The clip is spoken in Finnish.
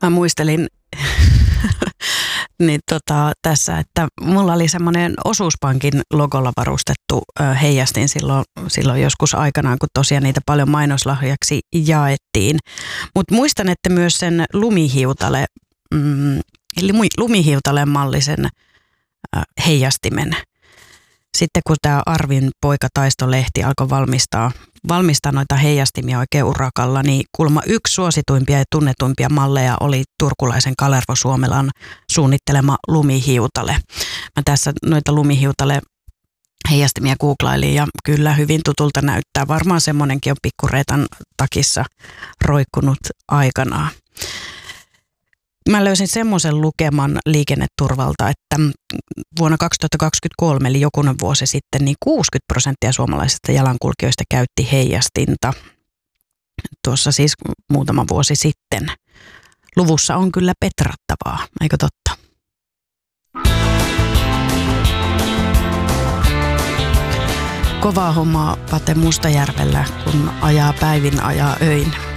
Mä muistelin niin tässä, että mulla oli semmoinen Osuuspankin logolla varustettu heijastin silloin joskus aikanaan, kun tosiaan niitä paljon mainoslahjaksi jaettiin. Mutta muistan, että myös sen lumihiutaleen mallisen heijastimen. Sitten kun tämä Arvin poikataistolehti alkoi valmistaa noita heijastimia oikein urakalla, niin kuulemma yksi suosituimpia ja tunnetuimpia malleja oli turkulaisen Kalervo Suomelan suunnittelema lumihiutale. Mä tässä noita lumihiutale heijastimia googlailin ja kyllä hyvin tutulta näyttää. Varmaan semmoinenkin on pikkureetan takissa roikkunut aikanaan. Mä löysin semmoisen lukeman liikenneturvalta, että vuonna 2023, eli jokunen vuosi sitten, niin 60% suomalaisista jalankulkijoista käytti heijastinta. Tuossa siis muutama vuosi sitten. Luvussa on kyllä petrattavaa, eikö totta? Kovaa hommaa Pate Mustajärvellä, kun ajaa päivin, ajaa öin.